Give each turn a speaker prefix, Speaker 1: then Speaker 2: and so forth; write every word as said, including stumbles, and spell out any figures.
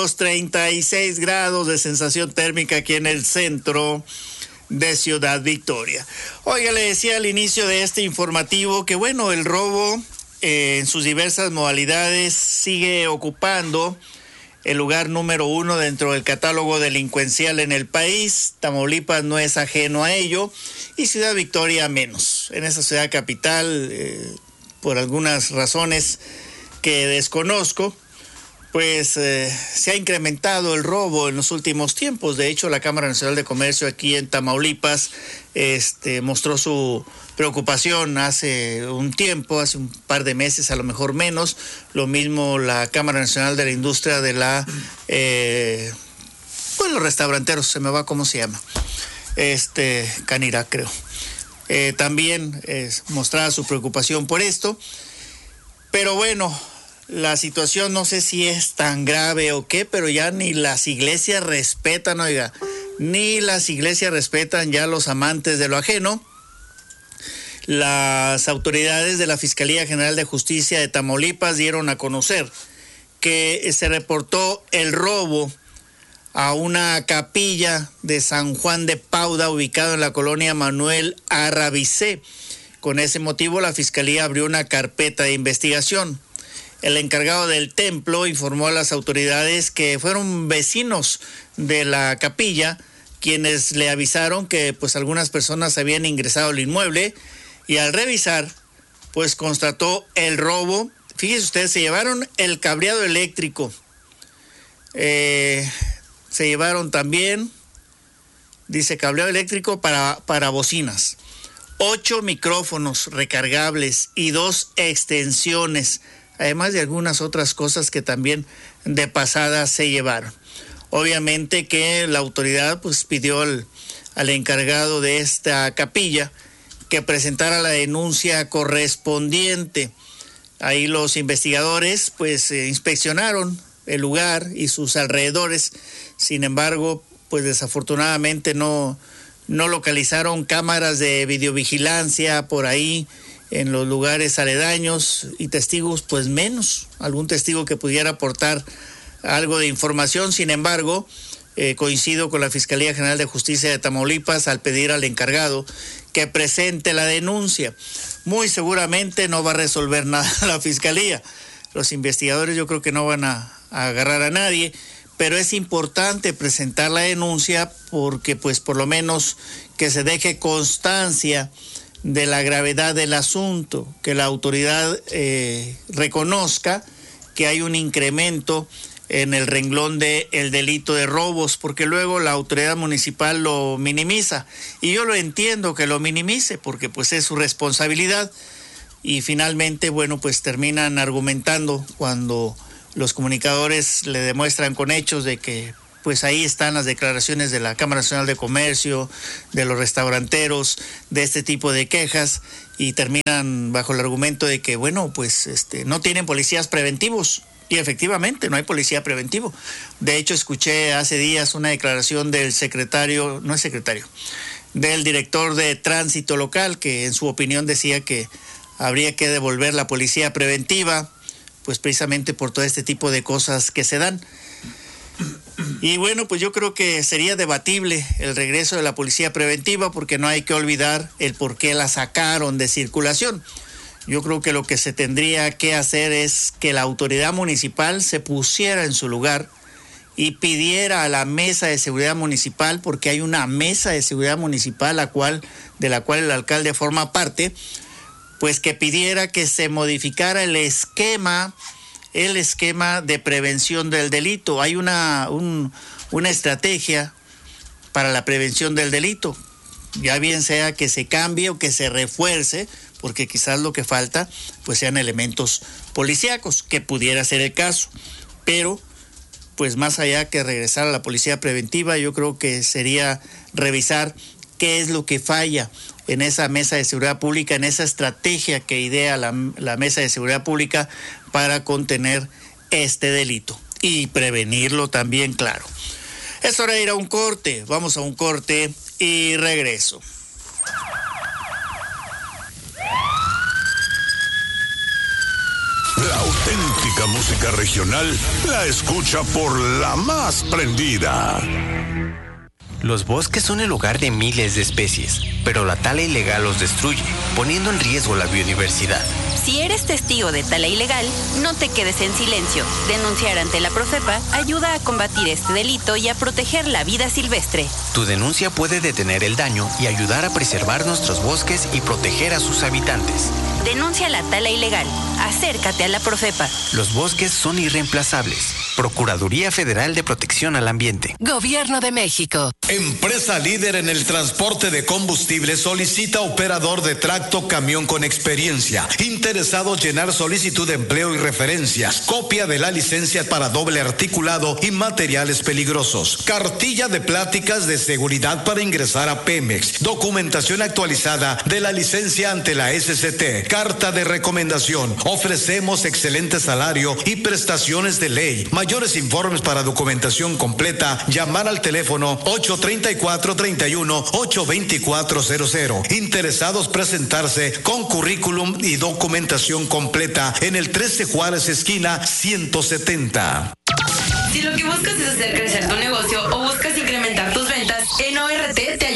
Speaker 1: amigos, treinta y seis grados de sensación térmica aquí en el centro de Ciudad Victoria. Oiga, le decía al inicio de este informativo que bueno, el robo eh, en sus diversas modalidades sigue ocupando el lugar número uno dentro del catálogo delincuencial en el país. Tamaulipas no es ajeno a ello y Ciudad Victoria menos. En esa ciudad capital, eh, por algunas razones que desconozco, pues eh, se ha incrementado el robo en los últimos tiempos. De hecho, la Cámara Nacional de Comercio aquí en Tamaulipas este, mostró su preocupación hace un tiempo, hace un par de meses, a lo mejor menos. Lo mismo la Cámara Nacional de la Industria de la, eh, pues los restauranteros, se me va cómo se llama, este, Canira creo. Eh, también eh, mostraba su preocupación por esto, pero bueno, la situación no sé si es tan grave o qué, pero ya ni las iglesias respetan, oiga, ni las iglesias respetan ya a los amantes de lo ajeno. Las autoridades de la Fiscalía General de Justicia de Tamaulipas dieron a conocer que se reportó el robo a una capilla de San Juan de Pauda ubicado en la colonia Manuel Arrabicé. Con ese motivo, la Fiscalía abrió una carpeta de investigación. El encargado del templo informó a las autoridades que fueron vecinos de la capilla quienes le avisaron que pues algunas personas habían ingresado al inmueble y al revisar pues constató el robo. Fíjese usted, se llevaron el cableado eléctrico, eh, se llevaron también, dice cableado eléctrico para, para bocinas, ocho micrófonos recargables y dos extensiones, además de algunas otras cosas que también de pasada se llevaron. Obviamente que la autoridad pues pidió al, al encargado de esta capilla que presentara la denuncia correspondiente. Ahí los investigadores pues eh, inspeccionaron el lugar y sus alrededores. Sin embargo, pues desafortunadamente no, no localizaron cámaras de videovigilancia por ahí en los lugares aledaños y testigos pues menos, algún testigo que pudiera aportar algo de información. Sin embargo, eh, coincido con la Fiscalía General de Justicia de Tamaulipas al pedir al encargado que presente la denuncia. Muy seguramente no va a resolver nada la Fiscalía. Los investigadores yo creo que no van a, a agarrar a nadie, pero es importante presentar la denuncia porque pues por lo menos que se deje constancia de la gravedad del asunto, que la autoridad eh, reconozca que hay un incremento en el renglón de el delito de robos, porque luego la autoridad municipal lo minimiza, y yo lo entiendo que lo minimice, porque pues es su responsabilidad, y finalmente, bueno, pues terminan argumentando cuando los comunicadores le demuestran con hechos de que pues ahí están las declaraciones de la Cámara Nacional de Comercio, de los restauranteros, de este tipo de quejas, y terminan bajo el argumento de que, bueno, pues este, no tienen policías preventivos, y efectivamente no hay policía preventivo. De hecho, escuché hace días una declaración del secretario, no es secretario, del director de tránsito local, que en su opinión decía que habría que devolver la policía preventiva, pues precisamente por todo este tipo de cosas que se dan. Y bueno, pues yo creo que sería debatible el regreso de la policía preventiva, porque no hay que olvidar el por qué la sacaron de circulación. Yo creo que lo que se tendría que hacer es que la autoridad municipal se pusiera en su lugar y pidiera a la mesa de seguridad municipal, porque hay una mesa de seguridad municipal la cual, de la cual el alcalde forma parte, pues que pidiera que se modificara el esquema el esquema de prevención del delito. Hay una, un, una estrategia para la prevención del delito, ya bien sea que se cambie o que se refuerce, porque quizás lo que falta pues sean elementos policíacos, que pudiera ser el caso, pero pues más allá que regresar a la policía preventiva, yo creo que sería revisar qué es lo que falla en esa mesa de seguridad pública, en esa estrategia que idea la, la mesa de seguridad pública para contener este delito y prevenirlo también, claro. Es hora de ir a un corte, vamos a un corte y regreso.
Speaker 2: La auténtica la música regional la escucha por la más prendida.
Speaker 3: Los bosques son el hogar de miles de especies, pero la tala ilegal los destruye, poniendo en riesgo la biodiversidad.
Speaker 4: Si eres testigo de tala ilegal, no te quedes en silencio. Denunciar ante la Profepa ayuda a combatir este delito y a proteger la vida silvestre.
Speaker 3: Tu denuncia puede detener el daño y ayudar a preservar nuestros bosques y proteger a sus habitantes.
Speaker 4: Denuncia la tala ilegal. Acércate a la Profepa.
Speaker 3: Los bosques son irreemplazables. Procuraduría Federal de Protección al Ambiente.
Speaker 5: Gobierno de México.
Speaker 6: Empresa líder en el transporte de combustible solicita operador de tracto camión con experiencia. Interesados llenar solicitud de empleo y referencias. Copia de la licencia para doble articulado y materiales peligrosos. Cartilla de pláticas de seguridad para ingresar a Pemex. Documentación actualizada de la licencia ante la S C T. Carta de recomendación. Ofrecemos excelente salario y prestaciones de ley. Mayores informes para documentación completa. Llamar al teléfono ocho treinta y cuatro, treinta y uno, ocho veinticuatro cero cero. Interesados presentarse con currículum y documentación completa en el trece Juárez esquina ciento setenta.
Speaker 7: Si lo que buscas es hacer crecer tu negocio o buscas incrementar tus ventas, en O R T te ayuda.